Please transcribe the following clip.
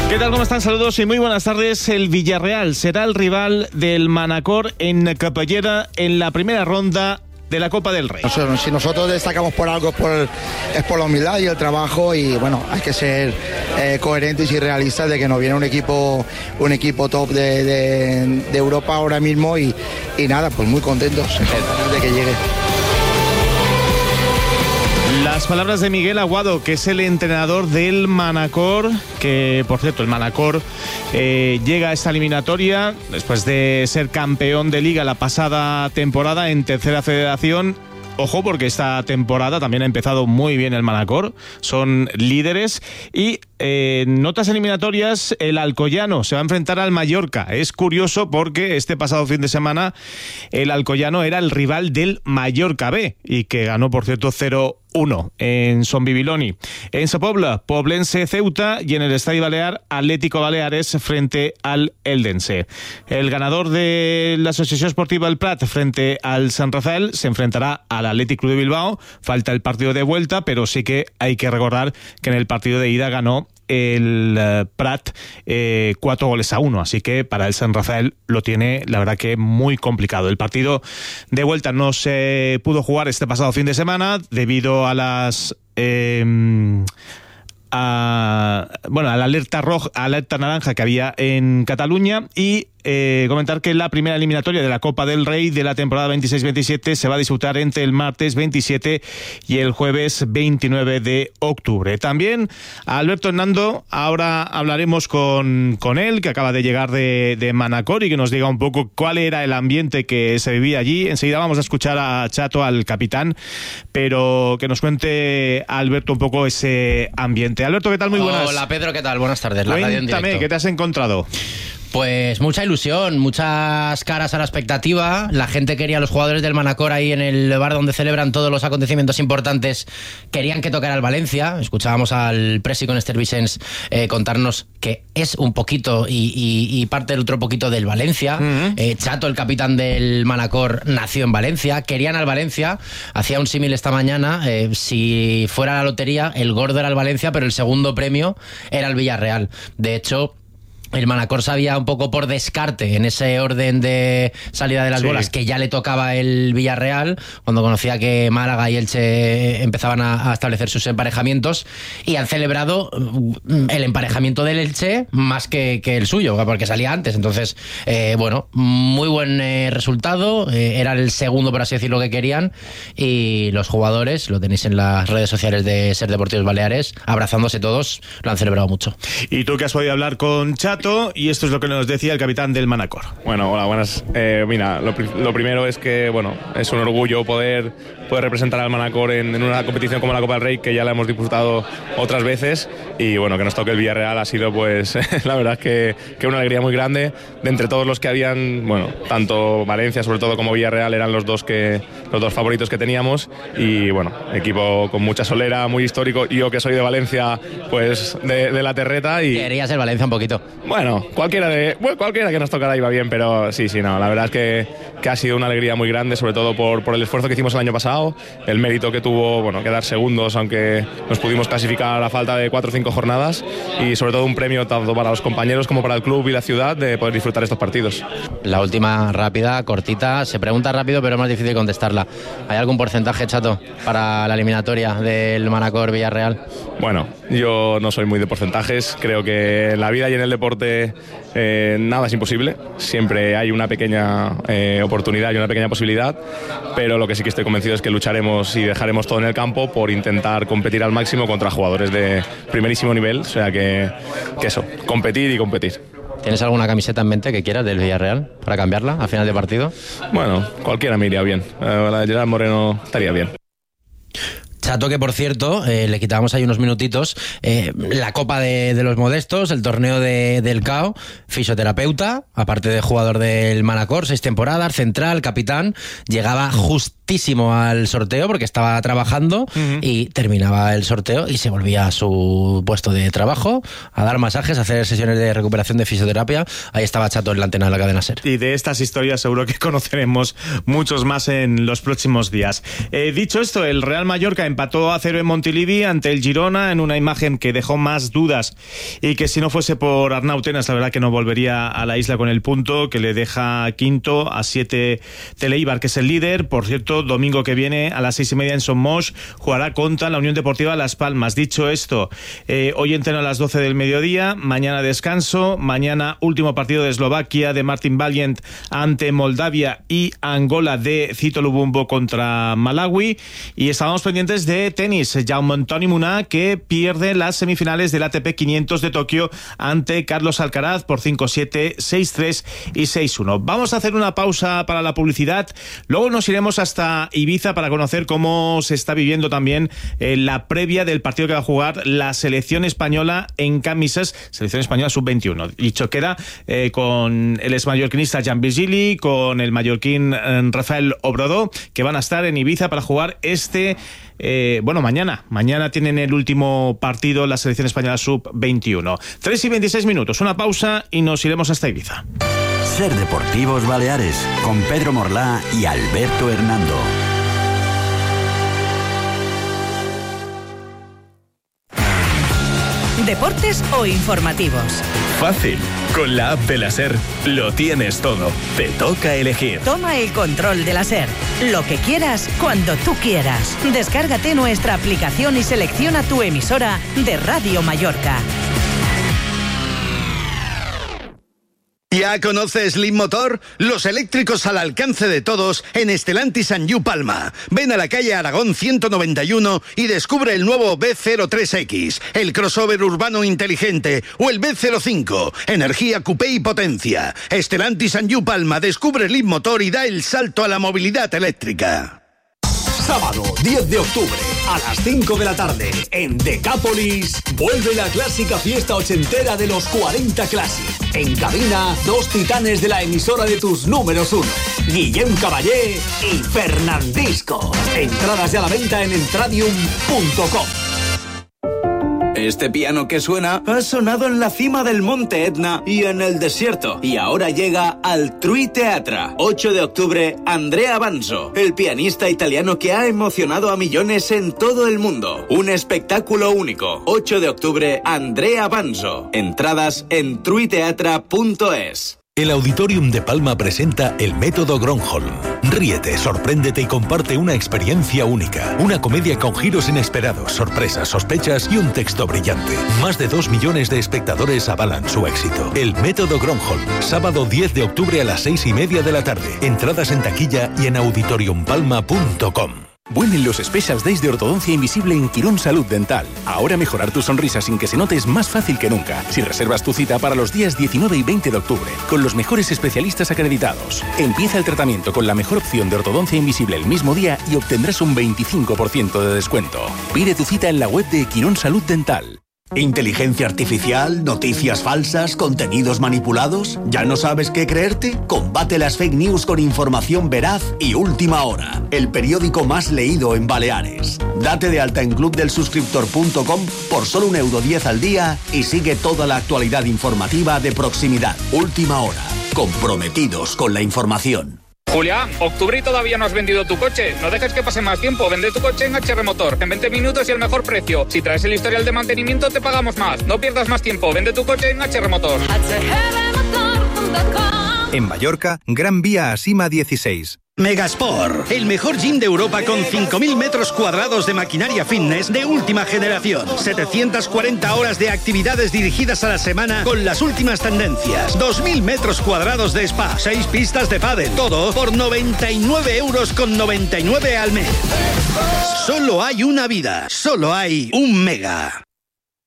¿Qué tal? ¿Cómo están? Saludos y muy buenas tardes. El Villarreal será el rival del Manacor en Capellera en la primera ronda de la Copa del Rey. Si nosotros destacamos por algo es por la humildad y el trabajo, y bueno, hay que ser coherentes y realistas de que nos viene un equipo top de Europa ahora mismo y nada, pues muy contentos de que llegue. Las palabras de Miguel Aguado, que es el entrenador del Manacor, que por cierto el Manacor llega a esta eliminatoria después de ser campeón de Liga la pasada temporada en tercera federación. Ojo, porque esta temporada también ha empezado muy bien el Manacor, son líderes. Y en otras eliminatorias el Alcoyano se va a enfrentar al Mallorca. Es curioso porque este pasado fin de semana el Alcoyano era el rival del Mallorca B y que ganó, por cierto, 0-1 en Son Bibiloni. En Sa Pobla, Poblense Ceuta, y en el Estadio Balear, Atlético Baleares frente al Eldense. El ganador de la Asociación Esportiva El Prat frente al San Rafael se enfrentará al Athletic Club de Bilbao. Falta el partido de vuelta, pero sí que hay que recordar que en el partido de ida ganó el Prat 4-1, así que para el San Rafael lo tiene, la verdad, que muy complicado. El partido de vuelta no se pudo jugar este pasado fin de semana debido a las a la alerta roja, alerta naranja que había en Cataluña. Y comentar que la primera eliminatoria de la Copa del Rey de la temporada 26-27 se va a disputar entre el martes 27 y el jueves 29 de octubre. También a Alberto Hernando, ahora hablaremos con él, que acaba de llegar de Manacor, y que nos diga un poco cuál era el ambiente que se vivía allí. Enseguida vamos a escuchar a Chato, al capitán, pero que nos cuente a Alberto un poco ese ambiente. Alberto, ¿qué tal? Muy buenas. Hola Pedro, ¿qué tal? Buenas tardes. Cuéntame, ¿qué te has encontrado? Pues mucha ilusión, muchas caras a la expectativa. La gente quería, a los jugadores del Manacor ahí en el bar donde celebran todos los acontecimientos importantes, querían que tocara el Valencia. Escuchábamos al presi con Esther Vicens contarnos que es un poquito y parte del otro poquito del Valencia. Chato, el capitán del Manacor, nació en Valencia. Querían al Valencia. Hacía un símil esta mañana. Si fuera la lotería, el gordo era el Valencia, pero el segundo premio era el Villarreal. De hecho, el Manacor sabía un poco por descarte, en ese orden de salida de las bolas, que ya le tocaba el Villarreal, cuando conocía que Málaga y Elche empezaban a establecer sus emparejamientos, y han celebrado el emparejamiento del Elche más que el suyo, porque salía antes. Entonces, muy buen resultado. Era el segundo, por así decirlo, que querían, y los jugadores, lo tenéis en las redes sociales de Ser Deportivos Baleares, abrazándose todos, lo han celebrado mucho. Y tú, que has podido hablar con Chato, y esto es lo que nos decía el capitán del Manacor. Bueno, hola, buenas. Mira, lo primero es que, bueno, es un orgullo poder representar al Manacor en una competición como la Copa del Rey, que ya la hemos disputado otras veces, y bueno, que nos toque el Villarreal ha sido, pues, la verdad es que una alegría muy grande. De entre todos los que habían, bueno, tanto Valencia sobre todo como Villarreal eran los dos favoritos que teníamos, y bueno, equipo con mucha solera, muy histórico. Yo, que soy de Valencia, pues de la terreta, y querías el Valencia un poquito. Bueno, cualquiera que nos tocara iba bien, pero sí, no, la verdad es que ha sido una alegría muy grande, sobre todo por el esfuerzo que hicimos el año pasado, el mérito que tuvo, bueno, quedar segundos, aunque nos pudimos clasificar a falta de 4 o 5 jornadas, y sobre todo un premio tanto para los compañeros como para el club y la ciudad de poder disfrutar estos partidos. La última, rápida, cortita, se pregunta rápido, pero es más difícil contestarla. ¿Hay algún porcentaje, Chato, para la eliminatoria del Manacor Villarreal? Bueno, yo no soy muy de porcentajes. Creo que en la vida y en el deporte nada es imposible. Siempre hay una pequeña oportunidad y una pequeña posibilidad, pero lo que sí que estoy convencido es que lucharemos y dejaremos todo en el campo por intentar competir al máximo contra jugadores de primerísimo nivel. O sea que eso, competir y competir. ¿Tienes alguna camiseta en mente que quieras del Villarreal para cambiarla a final de partido? Bueno, cualquiera me iría bien. La de Gerard Moreno estaría bien. Chato, que por cierto, le quitábamos ahí unos minutitos, la Copa de los Modestos, el torneo del CAO, fisioterapeuta, aparte de jugador del Manacor, 6 temporadas, central, capitán, llegaba justísimo al sorteo porque estaba trabajando y terminaba el sorteo y se volvía a su puesto de trabajo, a dar masajes, a hacer sesiones de recuperación de fisioterapia. Ahí estaba Chato en la antena de la cadena SER. Y de estas historias seguro que conoceremos muchos más en los próximos días. Dicho esto, el Real Mallorca empezó empató a 0 en Montilivi ante el Girona en una imagen que dejó más dudas y que si no fuese por Arnau Tenas, la verdad que no volvería a la isla con el punto, que le deja quinto a 7 del Eibar, que es el líder. Por cierto, domingo que viene a las 6:30 en Somos jugará contra la Unión Deportiva Las Palmas. Dicho esto, hoy entreno a las 12 del mediodía, mañana descanso, mañana último partido de Eslovaquia de Martin Valiant ante Moldavia y Angola de Cito Lubumbo contra Malawi. Y estábamos pendientes de tenis. Jaume Antoni Munar, que pierde las semifinales del ATP 500 de Tokio ante Carlos Alcaraz por 5-7, 6-3 y 6-1. Vamos a hacer una pausa para la publicidad. Luego nos iremos hasta Ibiza para conocer cómo se está viviendo también la previa del partido que va a jugar la selección española en camisas, selección española sub-21. Dicho queda con el exmallorquinista Jan Virgili, con el mallorquín Rafael Obrador, que van a estar en Ibiza para jugar mañana tienen el último partido la selección española sub-21. 3:26 minutos, una pausa y nos iremos hasta Ibiza. Ser Deportivos Baleares, con Pedro Morlá y Alberto Hernando. ¿Deportes o informativos? Fácil. Con la app de la SER lo tienes todo. Te toca elegir. Toma el control de la SER. Lo que quieras, cuando tú quieras. Descárgate nuestra aplicación y selecciona tu emisora de Radio Mallorca. ¿Ya conoces Leap Motor? Los eléctricos al alcance de todos en Stellantis Sanyu Palma. Ven a la calle Aragón 191 y descubre el nuevo B03X, el crossover urbano inteligente, o el B05, energía coupé y potencia. Stellantis Sanyu Palma, descubre Leap Motor y da el salto a la movilidad eléctrica. Sábado 10 de octubre a las 5 de la tarde en Decápolis vuelve la clásica fiesta ochentera de los 40 Classic. En cabina, 2 titanes de la emisora de tus números 1, Guillem Caballé y Fernandisco. Entradas ya a la venta en entradium.com. Este piano que suena ha sonado en la cima del Monte Etna y en el desierto. Y ahora llega al Trui Teatra. 8 de octubre, Andrea Banzo, el pianista italiano que ha emocionado a millones en todo el mundo. Un espectáculo único. 8 de octubre, Andrea Banzo. Entradas en truiteatra.es. El Auditorium de Palma presenta el Método Gronholm. Ríete, sorpréndete y comparte una experiencia única. Una comedia con giros inesperados, sorpresas, sospechas y un texto brillante. Más de 2 millones de espectadores avalan su éxito. El Método Gronholm, sábado 10 de octubre a las 6:30 de la tarde. Entradas en taquilla y en auditoriumpalma.com. Vuelven los Special Days de Ortodoncia Invisible en Quirón Salud Dental. Ahora mejorar tu sonrisa sin que se note es más fácil que nunca. Si reservas tu cita para los días 19 y 20 de octubre, con los mejores especialistas acreditados. Empieza el tratamiento con la mejor opción de ortodoncia invisible el mismo día y obtendrás un 25% de descuento. Pide tu cita en la web de Quirón Salud Dental. ¿Inteligencia artificial? ¿Noticias falsas? ¿Contenidos manipulados? ¿Ya no sabes qué creerte? Combate las fake news con información veraz y Última Hora, el periódico más leído en Baleares. Date de alta en clubdelsuscriptor.com por solo €1.10 al día y sigue toda la actualidad informativa de proximidad. Última Hora, comprometidos con la información. Julián, octubre y todavía no has vendido tu coche. No dejes que pase más tiempo. Vende tu coche en HR Motor. En 20 minutos y el mejor precio. Si traes el historial de mantenimiento, te pagamos más. No pierdas más tiempo. Vende tu coche en HR Motor. En Mallorca, Gran Vía Asima 16. Megasport, el mejor gym de Europa con 5.000 metros cuadrados de maquinaria fitness de última generación. 740 horas de actividades dirigidas a la semana con las últimas tendencias. 2.000 metros cuadrados de spa, 6 pistas de pádel. Todo por 99,99 € al mes. Solo hay una vida, solo hay un Mega.